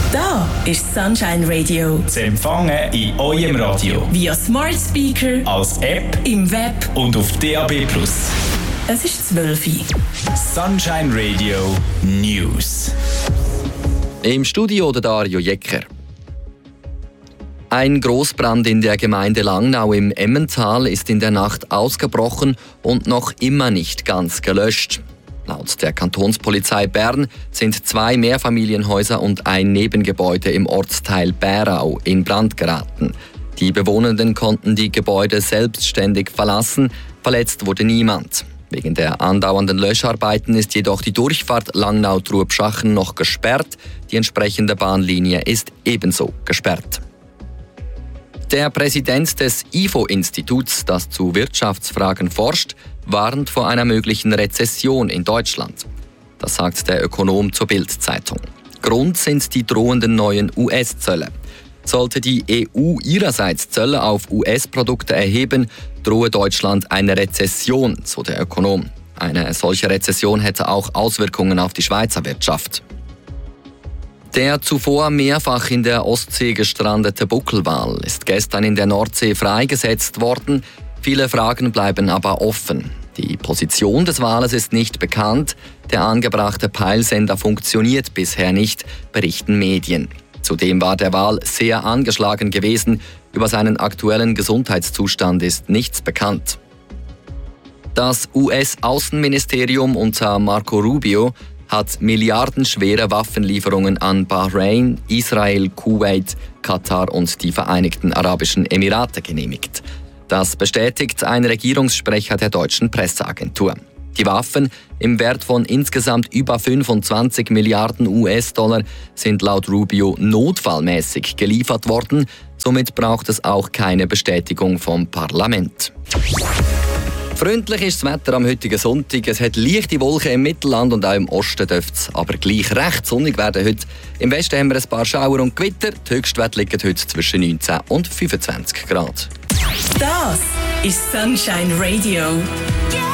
Da ist Sunshine Radio. Zu empfangen in eurem Radio. Via Smart Speaker, als App im Web und auf DAB+. Es ist 12 Uhr. Sunshine Radio News. Im Studio der Dario Jecker. Ein Grossbrand in der Gemeinde Langnau im Emmental ist in der Nacht ausgebrochen und noch immer nicht ganz gelöscht. Laut der Kantonspolizei Bern sind 2 Mehrfamilienhäuser und ein Nebengebäude im Ortsteil Bärau in Brand geraten. Die Bewohnenden konnten die Gebäude selbstständig verlassen, verletzt wurde niemand. Wegen der andauernden Löscharbeiten ist jedoch die Durchfahrt Langnau-Trubschachen noch gesperrt. Die entsprechende Bahnlinie ist ebenso gesperrt. Der Präsident des IFO-Instituts, das zu Wirtschaftsfragen forscht, warnt vor einer möglichen Rezession in Deutschland. Das sagt der Ökonom zur Bild-Zeitung. Grund sind die drohenden neuen US-Zölle. Sollte die EU ihrerseits Zölle auf US-Produkte erheben, drohe Deutschland eine Rezession, so der Ökonom. Eine solche Rezession hätte auch Auswirkungen auf die Schweizer Wirtschaft. Der zuvor mehrfach in der Ostsee gestrandete Buckelwal ist gestern in der Nordsee freigesetzt worden. Viele Fragen bleiben aber offen. Die Position des Wales ist nicht bekannt. Der angebrachte Peilsender funktioniert bisher nicht, berichten Medien. Zudem war der Wal sehr angeschlagen gewesen. Über seinen aktuellen Gesundheitszustand ist nichts bekannt. Das US-Außenministerium unter Marco Rubio hat milliardenschwere Waffenlieferungen an Bahrain, Israel, Kuwait, Katar und die Vereinigten Arabischen Emirate genehmigt. Das bestätigt ein Regierungssprecher der deutschen Presseagentur. Die Waffen im Wert von insgesamt über 25 Milliarden US-Dollar sind laut Rubio notfallmäßig geliefert worden. Somit braucht es auch keine Bestätigung vom Parlament. Freundlich ist das Wetter am heutigen Sonntag. Es hat leichte Wolken im Mittelland und auch im Osten dürfte es aber gleich recht sonnig werden heute. Im Westen haben wir ein paar Schauer und Gewitter. Die Höchstwerte liegen heute zwischen 19 und 25 Grad. Das ist Sunshine Radio.